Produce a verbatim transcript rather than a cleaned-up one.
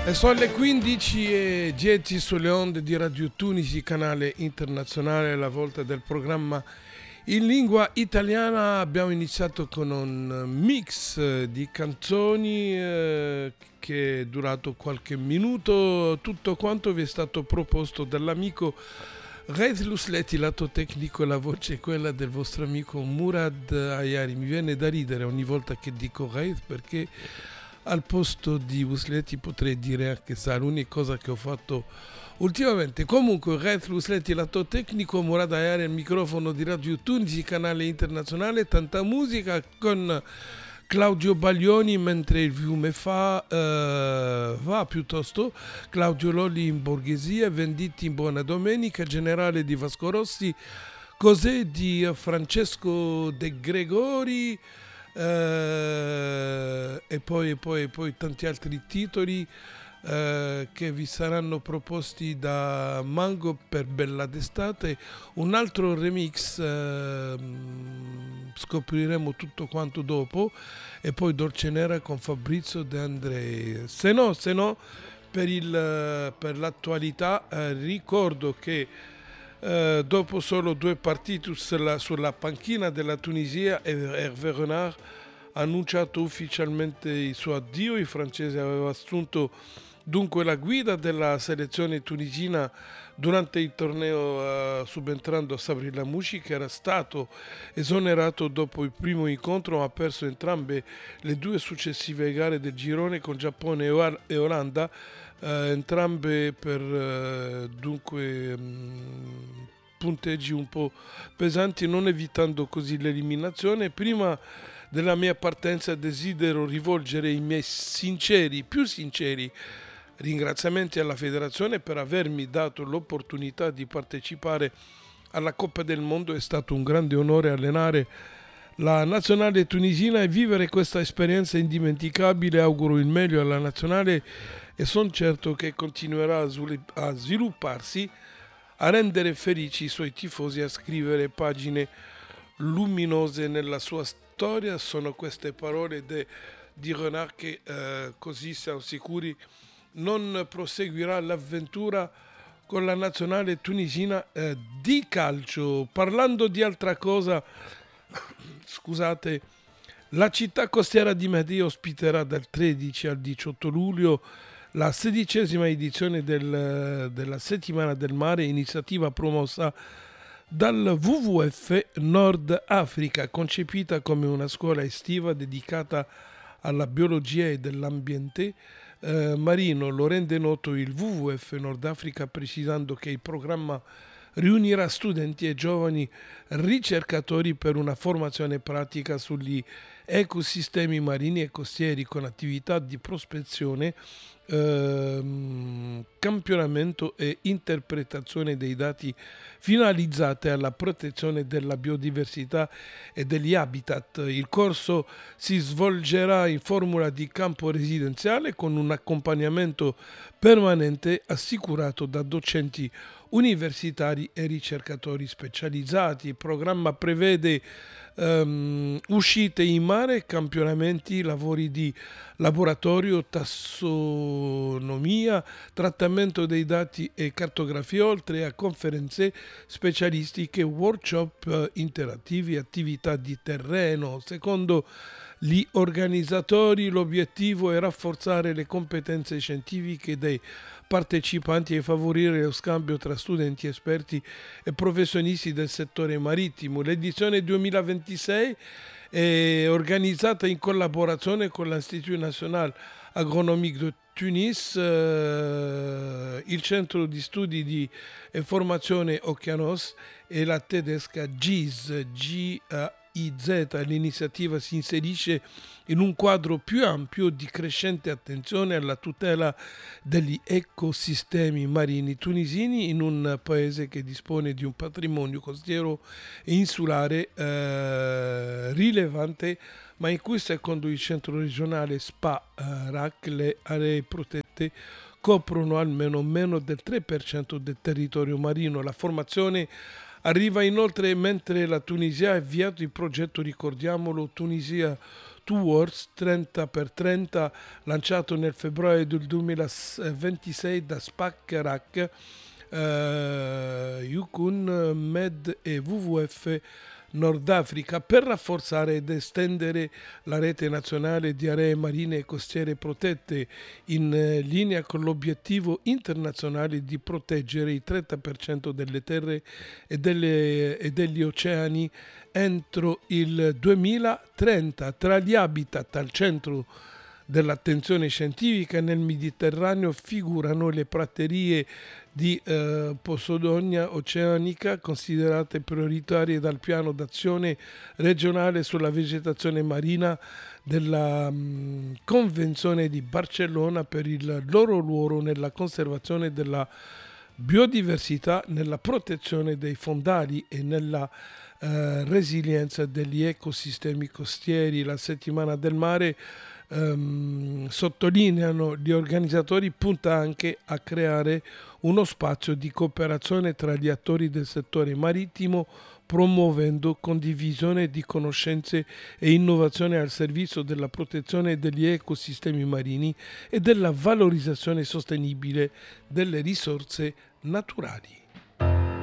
E sono le quindici e dieci sulle onde di Radio Tunisi, canale internazionale, la volta del programma in lingua italiana. Abbiamo iniziato con un mix di canzoni eh, che è durato qualche minuto. Tutto quanto vi è stato proposto dall'amico Reis Lusletti, lato tecnico, e la voce è quella del vostro amico Murad Ayari. Mi viene da ridere ogni volta che dico Reis, perché al posto di Lusletti potrei dire anche sa, l'unica cosa che ho fatto ultimamente. Comunque, Reis Lusletti, lato tecnico, Murad Ayari al microfono di Radio Tunisi, canale internazionale, tanta musica con Claudio Baglioni mentre il fiume fa, eh, va piuttosto, Claudio Lolli in Borghesia, Venditti in Buona Domenica, Generale di Vasco Rossi, Cos'è di Francesco De Gregori, eh, e poi, e poi, e poi tanti altri titoli eh, che vi saranno proposti da Mango per Bella d'estate. Un altro remix, eh, scopriremo tutto quanto dopo, e poi Dolce Nera con Fabrizio De André. Se no, se no per, il, per l'attualità eh, ricordo che Uh, dopo solo due partite sulla, sulla panchina della Tunisia, Hervé Renard ha annunciato ufficialmente il suo addio. Il francese aveva assunto dunque la guida della selezione tunisina durante il torneo, uh, subentrando a Sabri Lamouchi, che era stato esonerato dopo il primo incontro, ma ha perso entrambe le due successive gare del girone con Giappone e Olanda, Uh, entrambe per uh, dunque um, punteggi un po' pesanti, non evitando così l'eliminazione. Prima della mia partenza desidero rivolgere i miei sinceri, più sinceri ringraziamenti alla federazione per avermi dato l'opportunità di partecipare alla Coppa del Mondo. È stato un grande onore allenare la nazionale tunisina e vivere questa esperienza indimenticabile. Auguro il meglio alla nazionale e sono certo che continuerà a svilupparsi, a rendere felici i suoi tifosi, a scrivere pagine luminose nella sua storia. Sono queste parole de, di Renard che eh, così siamo sicuri non proseguirà l'avventura con la nazionale tunisina eh, di calcio. Parlando di altra cosa, scusate, la città costiera di Mehdi ospiterà dal tredici al diciotto luglio la sedicesima edizione del, della Settimana del Mare, iniziativa promossa dal W W F Nord Africa, concepita come una scuola estiva dedicata alla biologia e dell'ambiente eh, marino. Lo rende noto il W W F Nord Africa, precisando che il programma riunirà studenti e giovani ricercatori per una formazione pratica sugli ecosistemi marini e costieri, con attività di prospezione, ehm, campionamento e interpretazione dei dati finalizzate alla protezione della biodiversità e degli habitat. Il corso si svolgerà in formula di campo residenziale con un accompagnamento permanente assicurato da docenti universitari e ricercatori specializzati. Il programma prevede um, uscite in mare, campionamenti, lavori di laboratorio, tassonomia, trattamento dei dati e cartografia, oltre a conferenze specialistiche, workshop uh, interattivi, attività di terreno. Secondo gli organizzatori, l'obiettivo è rafforzare le competenze scientifiche dei partecipanti e favorire lo scambio tra studenti, esperti e professionisti del settore marittimo. L'edizione duemilaventisei è organizzata in collaborazione con l'Institut National Agronomique de Tunis, eh, il Centro di Studi di e Formazione Okeanos e la tedesca G I Z. G I Z. L'iniziativa si inserisce in un quadro più ampio di crescente attenzione alla tutela degli ecosistemi marini tunisini, in un paese che dispone di un patrimonio costiero e insulare eh, rilevante, ma in cui, secondo il centro regionale S P A R A C, le aree protette coprono almeno meno del tre per cento del territorio marino. La formazione arriva inoltre mentre la Tunisia ha avviato il progetto, ricordiamolo, Tunisia Towards trenta per trenta lanciato nel febbraio del duemilaventisei da SpaceX, eh, Yukon Med e W W F Nord Africa per rafforzare ed estendere la rete nazionale di aree marine e costiere protette, in eh, linea con l'obiettivo internazionale di proteggere il trenta per cento delle terre e, delle, e degli oceani entro il duemilatrenta. Tra gli habitat al centro dell'attenzione scientifica nel Mediterraneo figurano le praterie di eh, Posidonia oceanica, considerate prioritarie dal piano d'azione regionale sulla vegetazione marina della mh, Convenzione di Barcellona, per il loro ruolo nella conservazione della biodiversità, nella protezione dei fondali e nella eh, resilienza degli ecosistemi costieri. La settimana del mare, ehm, sottolineano gli organizzatori, punta anche a creare uno spazio di cooperazione tra gli attori del settore marittimo, promuovendo condivisione di conoscenze e innovazione al servizio della protezione degli ecosistemi marini e della valorizzazione sostenibile delle risorse naturali.